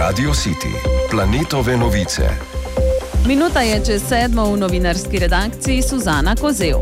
Radio City, Planetove novice. Minuta je čez 7 v novinarski redakciji Suzana Kozev.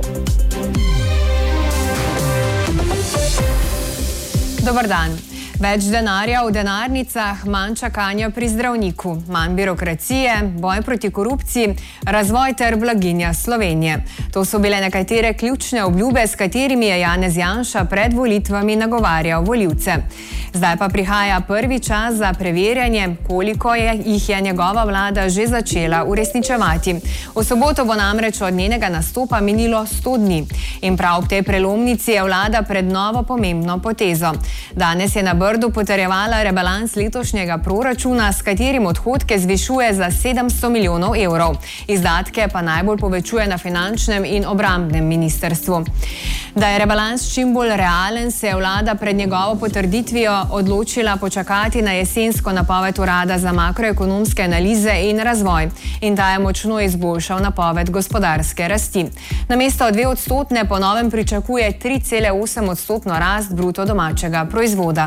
Dobar dan. Več denarja v denarnicah, manj čakanja pri zdravniku, manj birokracije, boj proti korupciji, razvoj ter blaginja Slovenije. To so bile nekatere ključne obljube, s katerimi je Janez Janša pred volitvami nagovarjal volivce. Zdaj pa prihaja prvi čas za preverjanje, koliko jih je njegova vlada že začela uresničevati. V soboto bo namreč od njenega nastopa minilo 100 dni. In prav ob tej prelomnici je vlada pred novo pomembno potezo. Danes je na Brdu potrjevala rebalans letošnjega proračuna, s katerim odhodke zvišuje za 700 milijonov evrov. Izdatke pa najbolj povečuje na finančnem in obrambnem ministrstvu. Da je rebalans čim bolj realen, se je vlada pred njegovo potrditvijo odločila počakati na jesensko napoved Urada za makroekonomske analize in razvoj. In ta je močno izboljšal napoved gospodarske rasti. Namesto 2% po novem pričakuje 3,8% rast bruto domačega proizvoda.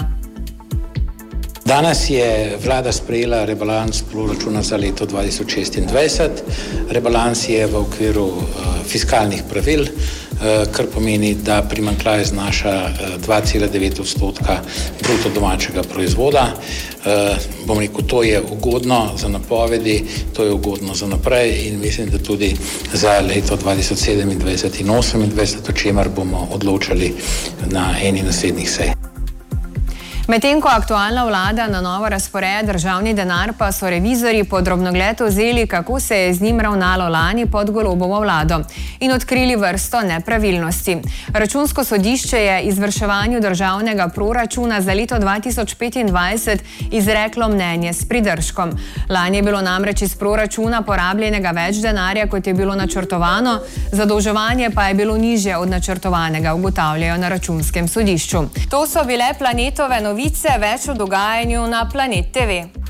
Danes je vlada sprejela rebalans proračuna za leto 2026. Rebalans je v okviru fiskalnih pravil, kar pomeni, da primanjkljaj znaša 2,9% bruto domačega proizvoda. Bom rekel, to je ugodno za napovedi, to je ugodno za naprej in mislim, da tudi za leto 2027 in 2028, o čemer bomo odločali na eni naslednjih sej. Medtem ko aktualna vlada na novo razporeja državni denar, pa so revizorji pod drobnogled vzeli, kako se je z njim ravnalo lani pod Golobovo vlado in odkrili vrsto nepravilnosti. Računsko sodišče je izvrševanju državnega proračuna za leto 2025 izreklo mnenje s pridržkom. Lani je bilo namreč iz proračuna porabljenega več denarja, kot je bilo načrtovano, zadolževanje pa je bilo nižje od načrtovanega, ugotavljajo na Računskem sodišču. To so bile Planetove novice, več o dogajanju na Planet TV.